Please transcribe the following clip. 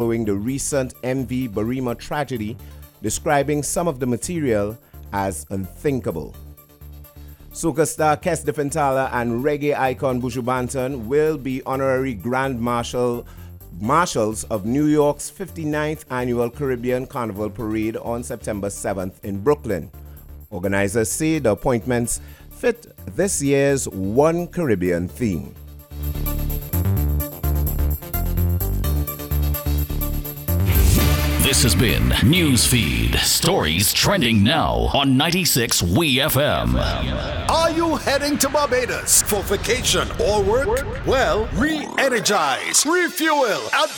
following the recent MV Barima tragedy, describing some of the material as unthinkable. Soca star Kes de Fentala and reggae icon Buju Banton will be honorary Grand Marshals of New York's 59th Annual Caribbean Carnival Parade on September 7th in Brooklyn. Organizers say the appointments fit this year's One Caribbean theme. This has been Newsfeed, stories trending now on 96 WeFM. Are you heading to Barbados for vacation or work? Well, re-energize, refuel at